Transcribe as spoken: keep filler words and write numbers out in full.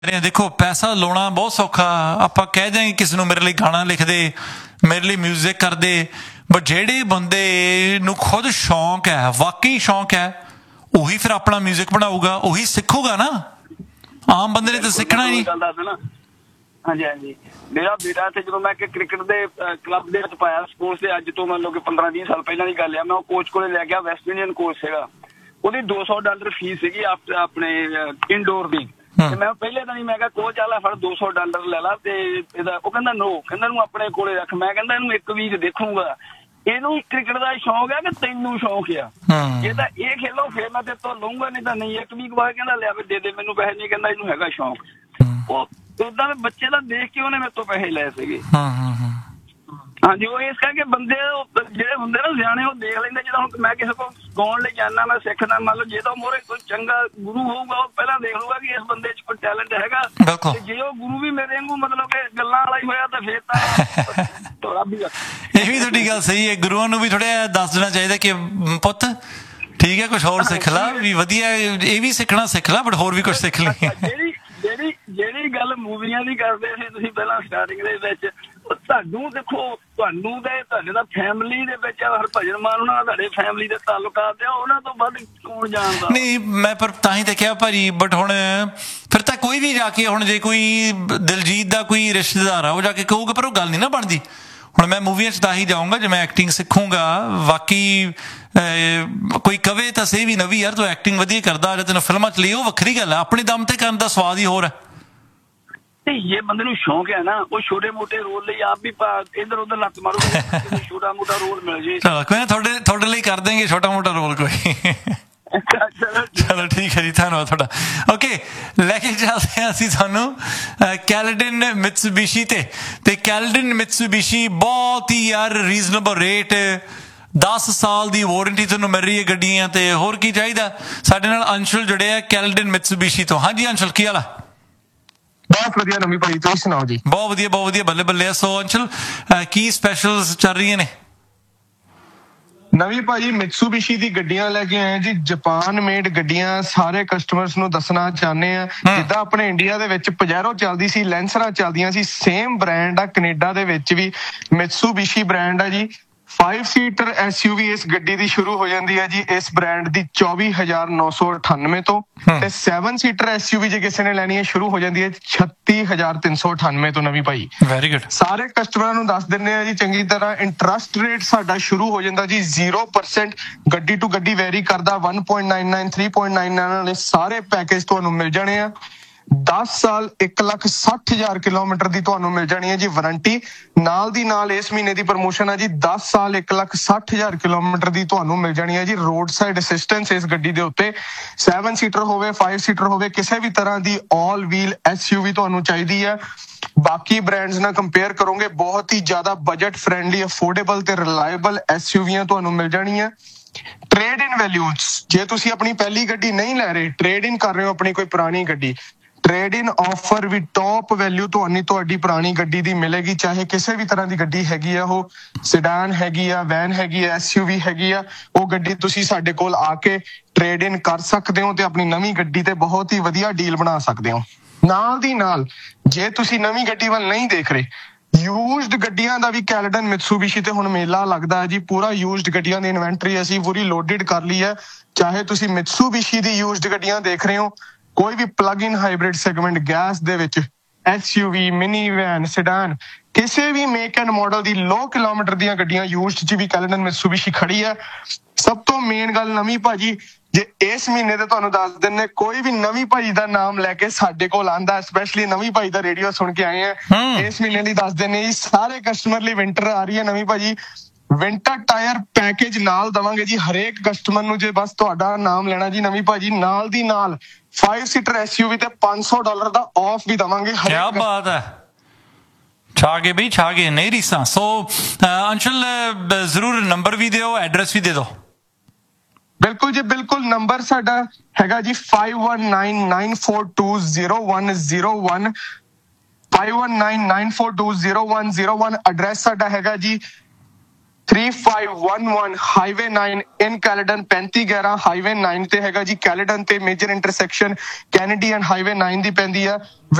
ਦੇਖੋ ਪੈਸਾ ਲਾਉਣਾ ਬਹੁਤ ਸੌਖਾ, ਆਪਾਂ ਕਹਿ ਦਿਆਂਗੇ ਕਿਸੇ ਨੂੰ ਮੇਰੇ ਲਈ ਗਾਣਾ ਲਿਖ ਦੇ, ਮੇਰੇ ਲਈ ਮਿਊਜ਼ਿਕ ਕਰ ਦੇ, ਬਟ ਜਿਹੜੇ ਬੰਦੇ ਨੂੰ ਖੁਦ ਸ਼ੌਂਕ ਹੈ, ਵਾਕਈ ਸ਼ੌਂਕ ਹੈ, ਉਹੀ ਫਿਰ ਆਪਣਾ ਮਿਊਜ਼ਿਕ ਬਣਾਊਗਾ, ਉਹੀ ਸਿੱਖੂਗਾ ਨਾ। ਆਮ ਬੰਦੇ ਨੇ ਤਾਂ ਸਿੱਖਣਾ ਹੀ ਨਹੀਂ। ਹਾਂਜੀ ਹਾਂਜੀ, ਮੇਰਾ ਬੇਟਾ ਇੱਥੇ ਜਦੋਂ ਮੈਂ ਕ੍ਰਿਕਟ ਦੇ ਕਲੱਬ ਦੇ ਵਿੱਚ ਪਾਇਆ ਸਪੋਰਟਸ ਦੇ, ਅੱਜ ਤੋਂ ਮੰਨ ਲਓ ਕਿ ਪੰਦਰਾਂ ਵੀਹ ਸਾਲ ਪਹਿਲਾਂ ਦੀ ਗੱਲ ਆ, ਮੈਂ ਉਹ ਕੋਚ ਕੋਲੇ ਲੈ ਗਿਆ, ਵੈਸਟ ਇੰਡੀਅਨ ਕੋਚ ਸੀਗਾ, ਉਹਦੀ ਦੋ ਸੌ ਡਾਲਰ ਫੀਸ ਸੀਗੀ ਆਪਣੇ ਇਨਡੋਰ ਦੀ। ਤੇ ਮੈਂ ਪਹਿਲੇ ਤਾਂ ਨਹੀਂ, ਮੈਂ ਕਿਹਾ ਕੋਚ ਆਲਾ ਫੜ ਦੋ ਸੌ ਡਾਲਰ ਲੈ ਲਾ, ਤੇ ਇਹਦਾ ਉਹ ਕਹਿੰਦਾ ਨੋ, ਕਹਿੰਦਾ ਇਹਨੂੰ ਆਪਣੇ ਕੋਲੇ ਰੱਖ। ਮੈਂ ਕਹਿੰਦਾ ਇਹਨੂੰ ਇੱਕ ਵੀਕ ਦੇਖੂੰਗਾ, ਇਹਨੂੰ ਕ੍ਰਿਕਟ ਦਾ ਸ਼ੌਂਕ ਹੈ ਕਿ ਤੈਨੂੰ ਸ਼ੌਂਕ ਆ, ਜੇ ਤਾਂ ਇਹ ਖੇਲੋ ਫੇਰ ਮੈਂ ਤੇ ਤੋਂ ਲਊਂਗਾ, ਨਹੀਂ ਤਾਂ ਨਹੀਂ। ਇੱਕ ਵੀਕ ਬਾਅਦ ਕਹਿੰਦਾ ਲਿਆ ਦੇ ਦੇ ਮੈਨੂੰ ਪੈਸੇ, ਨਹੀਂ ਕਹਿੰਦਾ ਇਹਨੂੰ ਹੈਗਾ ਸ਼ੌਂਕ। ਉਹ ਓਦਾਂ ਦੇ ਬੱਚੇ ਦਾ ਦੇਖ ਕੇ ਉਹਨੇ ਮੇਰੇ ਤੋਂ ਪੈਸੇ ਲਏ ਸੀਗੇ। ਹਾਂਜੀ, ਉਹ ਇਸ ਕਰਕੇ ਬੰਦੇ ਜਿਹੜੇ ਹੁੰਦੇ ਨਾ ਸਿਆਣੇ, ਉਹ ਦੇਖ ਲੈਂਦੇ। ਜਿੱਦਾਂ ਹੁਣ ਮੈਂ ਕਿਸੇ ਕੋਲ ਗਾਉਣ ਲਈ ਜਾਂਦਾ, ਮੈਂ ਸਿੱਖਦਾ, ਮੰਨ ਲਓ ਜੇ ਤਾਂ ਮੋਹਰੇ ਕੋਈ ਚੰਗਾ ਗੁਰੂ ਹੋਊਗਾ, ਉਹ ਪਹਿਲਾਂ ਦੇਖ ਲੂਗਾ ਕਿ ਇਸ ਬੰਦੇ 'ਚ ਕੋਈ ਟੈਲੈਂਟ ਹੈਗਾ, ਤੇ ਜੇ ਉਹ ਗੁਰੂ ਵੀ ਮੇਰੇ ਵਾਂਗੂ ਮਤਲਬ ਕਿ ਗੱਲਾਂ ਵਾਲਾ ਹੀ ਹੋਇਆ ਤਾਂ ਫੇਰ ਤਾਂ ਰੱਬ ਹੀ। ਇਹ ਵੀ ਤੁਹਾਡੀ ਗੱਲ ਸਹੀ ਹੈ, ਗੁਰੂਆਂ ਨੂੰ ਵੀ ਥੋੜ੍ਹਾ ਜਿਹਾ ਦੱਸ ਦੇਣਾ ਚਾਹੀਦਾ ਕਿ ਪੁੱਤ ਠੀਕ ਹੈ, ਕੁਛ ਹੋਰ ਸਿੱਖ ਲਾ, ਵੀ ਵਧੀਆ ਇਹ ਵੀ ਸਿੱਖਣਾ ਸਿੱਖ ਲਾ, ਬਟ ਹੋਰ ਵੀ ਕੁਛ ਸਿੱਖ ਲਈ। ਜਿਹੜੀ ਜਿਹੜੀ ਜਿਹੜੀ ਗੱਲ ਮੂਵੀਆਂ ਦੀ ਕਰਦੇ ਸੀ ਤੁਸੀਂ ਪਹਿਲਾਂ ਸਟਾਰਟਿੰਗ ਦੇ ਵਿੱਚ, ਤੁਹਾਨੂੰ ਦੇਖੋ, ਤੁਹਾਨੂੰ ਤੇ ਤੁਹਾਡੇ ਦਾ ਫੈਮਿਲੀ ਦੇ ਵਿੱਚ ਹਰਭਜਨ ਮਾਨ ਉਹਨਾਂ ਨਾਲ ਤੁਹਾਡੇ ਫੈਮਿਲੀ ਦੇ ਤਾਲੁਕਾਤ ਆ, ਉਹਨਾਂ ਤੋਂ ਵੱਧ ਕੌਣ ਜਾਣਦਾ? ਨਹੀਂ, ਮੈਂ ਪਰ ਤਾਂ ਹੀ ਦੇਖਿਆ ਭਾਜੀ, ਬਟ ਹੁਣ ਫਿਰ ਤਾਂ ਕੋਈ ਵੀ ਜਾ ਕੇ, ਹੁਣ ਜੇ ਕੋਈ ਦਿਲਜੀਤ ਦਾ ਕੋਈ ਰਿਸ਼ਤੇਦਾਰ ਆ, ਉਹ ਜਾ ਕੇ ਕਹੂਗਾ, ਪਰ ਉਹ ਗੱਲ ਨਹੀਂ ਨਾ ਬਣਦੀ। ਹੁਣ ਮੈਂ ਮੂਵੀਆਂ 'ਚ ਤਾਂ ਹੀ ਜਾਊਂਗਾ ਜੇ ਮੈਂ ਐਕਟਿੰਗ ਸਿੱਖੂੰਗਾ। ਬਾਕੀ ਕੋਈ ਕਵੇ ਤਾਂ ਸਹੀ ਵੀ ਨਵੀਂ, ਯਾਰ ਤੂੰ ਐਕਟਿੰਗ ਵਧੀਆ ਕਰਦਾ, ਜਾਂ ਤੈਨੂੰ ਫਿਲਮਾਂ 'ਚ ਲਈ, ਉਹ ਵੱਖਰੀ ਗੱਲ ਹੈ। ਆਪਣੇ ਦਮ ਤੇ ਕਰਨ ਦਾ ਸਵਾਦ ਹੀ ਹੋਰ ਹੈ। ਤੇ ਜੇ ਬੰਦੇ ਨੂੰ ਸ਼ੌਂਕ ਹੈ ਨਾ, ਉਹ ਛੋਟੇ ਮੋਟੇ ਰੋਲ ਲਈ ਆਪ ਵੀ ਇੱਧਰ ਉੱਧਰ ਲੱਤ ਮਾਰੂਗਾ, ਛੋਟਾ ਮੋਟਾ ਰੋਲ ਮਿਲ ਜੇ। ਚਲੋ ਕੋਈ ਨਾ, ਤੁਹਾਡੇ ਤੁਹਾਡੇ ਲਈ ਕਰ ਦੇਂਗੇ ਛੋਟਾ ਮੋਟਾ ਰੋਲ ਕੋਈ। ਚਲੋ ਠੀਕ ਹੈ ਜੀ, ਧੰਨਵਾਦ ਤੁਹਾਡਾ। ਓਕੇ, ਲੈ ਕੇ ਚੱਲਦੇ ਹਾਂ ਅਸੀਂ ਤੁਹਾਨੂੰ ਕੈਲਡਨ ਮਿਟਸੂਬਿਸ਼ੀ ਤੇ। ਤੇ ਕੈਲਡਨ ਮਿਟਸੂਬਿਸ਼ੀ ਬਹੁਤ ਹੀ ਯਾਰ ਰੀਜ਼ਨੇਬਲ ਰੇਟ, ਦਸ ਸਾਲ ਦੀ ਵਾਰੰਟੀ ਤੁਹਾਨੂੰ ਮਿਲ ਰਹੀ ਹੈ ਗੱਡੀਆਂ ਤੇ। ਹੋਰ ਕੀ ਚਾਹੀਦਾ? ਸਾਡੇ ਨਾਲ ਅੰਸ਼ੁਲ ਜੁੜੇ ਆ ਕੈਲਡਨ ਮਿਟਸੂਬਿਸ਼ੀ ਤੋਂ। ਹਾਂਜੀ ਅੰਸ਼ੁਲ, ਕੀ ਹਾਲ ਆ? ਬਹੁਤ ਵਧੀਆ ਨਵੀਂ ਭਾਈ, ਤੁਸੀਂ ਸੁਣਾਓ ਜੀ? ਬਹੁਤ ਵਧੀਆ ਬਹੁਤ ਵਧੀਆ, ਬੱਲੇ ਬੱਲੇ ਆ। ਸੋ ਅੰਸ਼ੁਲ, ਕੀ ਸਪੈਸ਼ਲਸ ਚੱਲ ਰਹੀਆਂ ਨੇ? ਨਵੀਂ ਭਾਜੀ ਮਿਟਸੂਬਿਸ਼ੀ ਦੀ ਗੱਡੀਆਂ ਲੈ ਕੇ ਆਏ ਜੀ, ਜਾਪਾਨ ਮੇਡ ਗੱਡੀਆਂ। ਸਾਰੇ ਕਸਟਮਰਸ ਨੂੰ ਦੱਸਣਾ ਚਾਹੁੰਦੇ ਆ, ਜਿੱਦਾਂ ਆਪਣੇ ਇੰਡੀਆ ਦੇ ਵਿੱਚ ਪਜੈਰੋ ਚੱਲਦੀ ਸੀ, ਲੈਂਸਰਾਂ ਚੱਲਦੀਆਂ ਸੀ, ਸੇਮ ਬ੍ਰਾਂਡ ਆ ਕੈਨੇਡਾ ਦੇ ਵਿੱਚ ਵੀ ਮਿਟਸੂਬਿਸ਼ੀ ਬ੍ਰਾਂਡ ਆ ਜੀ। ਫਾਈਵ ਸੀਟਰ ਐਸ ਯੂ ਵੀ ਇਸ ਗੱਡੀ ਦੀ ਸ਼ੁਰੂ ਹੋ ਜਾਂਦੀ ਹੈ ਜੀ ਇਸ ਬ੍ਰਾਂਡ ਦੀ ਚੌਵੀ ਹਜ਼ਾਰ ਨੌ ਸੌ ਅਠਾਨਵੇਂ ਤੋਂ, ਤੇ ਸੈਵਨ ਸੀਟਰ ਐਸ ਯੂ ਵੀ ਜੇ ਕਿਸੇ ਨੇ ਲੈਣੀ ਹੈ ਸ਼ੁਰੂ ਹੋ ਜਾਂਦੀ ਹੈ ਛੱਤੀ ਹਜ਼ਾਰ ਤਿੰਨ ਸੌ ਅਠਾਨਵੇਂ ਤੋਂ। ਨਵੀਂ ਭਾਈ ਵੈਰੀ ਗੁੱਡ। ਸਾਰੇ ਕਸਟਮਰਾਂ ਨੂੰ ਦੱਸ ਦਿੰਦੇ ਆ ਜੀ ਚੰਗੀ ਤਰ੍ਹਾਂ। ਇੰਟਰਸਟ ਰੇਟ ਸਾਡਾ ਸ਼ੁਰੂ ਹੋ ਜਾਂਦਾ ਜੀ ਜ਼ੀਰੋ ਪਰਸੈਂਟ, ਗੱਡੀ ਟੂ ਗੱਡੀ ਵੈਰੀ ਕਰਦਾ। One point nine nine, three point nine nine ਵਾਲੇ ਸਾਰੇ ਪੈਕੇਜ ਤੁਹਾਨੂੰ ਮਿਲ ਜਾਣੇ ਆ। ਦਸ ਸਾਲ ਇੱਕ ਲੱਖ ਸੱਠ ਹਜ਼ਾਰ ਕਿਲੋਮੀਟਰ ਦੀ ਤੁਹਾਨੂੰ ਮਿਲ ਜਾਣੀ ਹੈ ਜੀ ਵਾਰੰਟੀ। ਨਾਲ ਦੀ ਨਾਲ ਇਸ ਮਹੀਨੇ ਦੀ ਪ੍ਰਮੋਸ਼ਨ ਹੈ ਜੀ, ਦਸ ਸਾਲ ਇੱਕ ਲੱਖ ਸੱਠ ਹਜ਼ਾਰ ਕਿਲੋਮੀਟਰ ਦੀ ਤੁਹਾਨੂੰ ਮਿਲ ਜਾਣੀ ਹੈ ਜੀ ਰੋਡ ਸਾਈਡ ਅਸਿਸਟੈਂਸ ਇਸ ਗੱਡੀ ਦੇ ਉੱਤੇ। ਸੈਵਨ ਸੀਟਰ ਹੋਵੇ, ਫਾਈਵ ਸੀਟਰ ਹੋਵੇ, ਕਿਸੇ ਵੀ ਤਰ੍ਹਾਂ ਦੀ ਆਲ ਵੀਲ ਐਸ ਯੂ ਵੀ ਤੁਹਾਨੂੰ ਚਾਹੀਦੀ ਹੈ। ਬਾਕੀ ਬ੍ਰਾਂਡਸ ਨਾਲ ਕੰਪੇਅਰ ਕਰੋਗੇ ਬਹੁਤ ਹੀ ਜ਼ਿਆਦਾ ਬਜਟ ਫਰੈਂਡਲੀ, ਅਫੋਰਡੇਬਲ ਤੇ ਰਿਲਾਇਬਲ ਐਸ ਯੂ ਵੀਆਂ ਤੁਹਾਨੂੰ ਮਿਲ ਜਾਣੀਆਂ। ਟ੍ਰੇਡ ਇਨ ਵੈਲਿਊਜ਼, ਜੇ ਤੁਸੀਂ ਆਪਣੀ ਪਹਿਲੀ ਗੱਡੀ ਨਹੀਂ ਲੈ ਰਹੇ, ਟ੍ਰੇਡ ਇਨ ਕਰ ਰਹੇ ਹੋ ਆਪਣੀ ਕੋਈ ਪੁਰਾਣੀ ਗੱਡੀ, ਟ੍ਰੇਡ ਇਨ ਆਫਰ ਵੀ ਟੌਪ ਵੈਲਿਊ ਤੁਹਾਨੂੰ ਤੁਹਾਡੀ ਪੁਰਾਣੀ ਗੱਡੀ ਦੀ ਮਿਲੇਗੀ। ਚਾਹੇ ਕਿਸੇ ਵੀ ਤਰ੍ਹਾਂ ਦੀ ਗੱਡੀ ਹੈਗੀ ਆ, ਉਹ ਸਿਡਾਨ ਹੈਗੀ ਆ, ਵੈਨ ਹੈਗੀ ਆ, ਐਸ ਯੂ ਵੀ ਹੈਗੀ ਆ, ਉਹ ਗੱਡੀ ਤੁਸੀਂ ਸਾਡੇ ਕੋਲ ਆ ਕੇ ਟ੍ਰੇਡ ਇਨ ਕਰ ਸਕਦੇ ਹੋ ਤੇ ਆਪਣੀ ਨਵੀਂ ਗੱਡੀ ਤੇ ਬਹੁਤ ਹੀ ਵਧੀਆ ਡੀਲ ਬਣਾ ਸਕਦੇ ਹੋ। ਨਾਲ ਦੀ ਨਾਲ ਜੇ ਤੁਸੀਂ ਨਵੀਂ ਗੱਡੀ ਵੱਲ ਨਹੀਂ ਦੇਖ ਰਹੇ, ਯੂਜ਼ਡ ਗੱਡੀਆਂ ਦਾ ਵੀ ਕੈਲਡਨ ਮਿਟਸੂਬਿਸ਼ੀ ਤੇ ਹੁਣ ਮੇਲਾ ਲੱਗਦਾ ਹੈ ਜੀ। ਪੂਰਾ ਯੂਜ਼ਡ ਗੱਡੀਆਂ ਦੀ ਇਨਵੈਂਟਰੀ ਅਸੀਂ ਪੂਰੀ ਲੋਡਡ ਕਰ ਲਈ ਹੈ। ਚਾਹੇ ਤੁਸੀਂ ਮਿਟਸੂਬਿਸ਼ੀ ਦੀ ਯੂਜ਼ਡ ਗੱਡੀਆਂ ਦੇਖ ਰਹੇ ਹੋ, ਕੋਈ ਵੀ ਪਲੱਗ ਇਨ ਹਾਈਬ੍ਰਿਡ ਸੈਗਮੈਂਟ ਗੈਸ ਦੇ ਵਿੱਚ, S you we, mini van, sedan, ਕਿਸੇ ਵੀ make and model the low kilometre ਦੀਆਂ ਗੱਡੀਆਂ ਯੂਜ਼ਡ ਚ ਵੀ ਕੈਲਡਨ ਮਿਟਸੂਬਿਸ਼ੀ ਖੜੀ ਹੈ। ਸਭ ਤੋਂ ਮੇਨ ਗੱਲ ਨਵੀਂ ਭਾਜੀ, ਜੇ ਇਸ ਮਹੀਨੇ ਤੇ ਤੁਹਾਨੂੰ ਦੱਸ ਦਿੰਦੇ, ਕੋਈ ਵੀ ਨਵੀਂ ਭਾਈ ਦਾ ਨਾਮ ਲੈ ਕੇ ਸਾਡੇ ਕੋਲ ਆਂਦਾ, ਸਪੈਸ਼ਲੀ ਨਵੀਂ ਭਾਈ ਦਾ ਰੇਡੀਓ ਸੁਣ ਕੇ ਆਏ ਆ, ਇਸ ਮਹੀਨੇ ਦੀ ਦੱਸ ਦਿੰਦੇ ਜੀ ਸਾਰੇ ਕਸਟਮਰ ਲਈ ਵਿੰਟਰ ਆ ਰਹੀ ਹੈ ਨਵੀਂ ਭਾਜੀ। ਵਿੰਟਰ ਟਾਇਰ ਪੈਕੇਜ ਨਾਲ ਦੇਵਾਂਗੇ ਜੀ ਹਰੇਕ ਕਸਟਮਰ ਨੂੰ, ਜੇ ਬਸ ਤੁਹਾਡਾ ਨਾਮ ਲੈਣਾ ਜੀ ਨਵੀਂ ਭਾਜੀ। ਨਾਲ ਦੀ ਨਾਲ ਫਾਈਵ ਸੀਟਰ ਐਸ ਯੂ ਵੀ ਤੇ ਪੰਜ ਸੌ ਡਾਲਰ ਦਾ ਆਫ ਵੀ ਦੇਵਾਂਗੇ। ਕਿਆ ਬਾਤ ਹੈ, ਛਾ ਗਏ ਬਈ, ਛਾ ਗਏ, ਨਹੀਂ ਰੀਸਾਂ। ਸੋ ਅੰਸ਼ੁਲ ਜ਼ਰੂਰ ਨੰਬਰ ਵੀ ਦਿਓ, ਐਡਰੈਸ ਵੀ ਦੇ ਦਿਓ। ਬਿਲਕੁਲ ਜੀ ਬਿਲਕੁਲ, ਨੰਬਰ ਸਾਡਾ ਹੈਗਾ ਜੀ five one nine nine four two zero one zero one, five one nine nine four two zero one zero one. Address ਸਾਡਾ ਹੈਗਾ ਜੀ three five one one highway nine ਇਨ ਕੈਲੇਡਨ ਪੈਂਤੀ ਗਿਆਰਾਂ ਹਾਈਵੇ nine ਤੇ ਹੈਗਾ ਜੀ ਕੈਲੇਡਨ ਤੇ major intersection Kennedy and highway nine ਦੀ ਪੈਂਦੀ ਆ